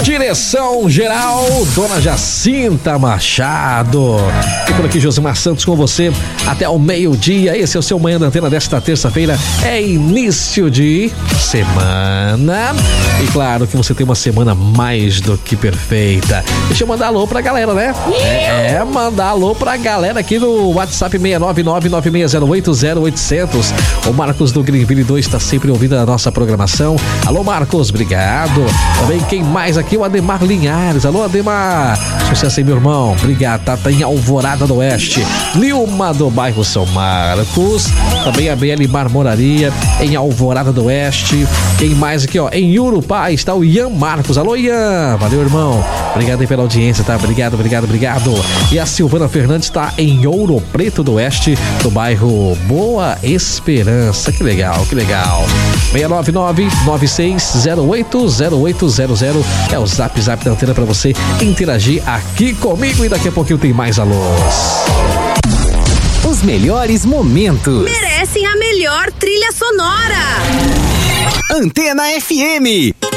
Direção geral, Dona Jacinta Machado. E por aqui, Josimar Santos com você até o meio-dia. Esse é o seu Manhã da Antena desta terça-feira. É início de semana. E claro que você tem uma semana mais do que perfeita. Deixa eu mandar alô pra galera, né? Mandar alô pra galera aqui no WhatsApp 69996080800. O Marcos do Greenville 2 está sempre ouvindo a nossa programação. Alô, Marcos, obrigado. Também quem mais aqui? O Ademar Linhares. Alô, Ademar. Sucesso aí, meu irmão. Obrigado. Tá em Alvorada do Oeste. Lilma do bairro São Marcos. Também a BL Marmoraria em Alvorada do Oeste. Quem mais aqui, ó? Em Urupá está o Ian Marcos. Alô, Ian. Valeu, irmão. Obrigado aí pela audiência, tá? Obrigado. E a Silvana Fernandes está em Ouro Preto do Oeste, do bairro Boa Esperança. Que legal. 699-9608-0800 é o Zap da Antena para você interagir aqui comigo. E daqui a pouquinho tem mais alôs. Os melhores momentos merecem a melhor trilha sonora. Antena FM.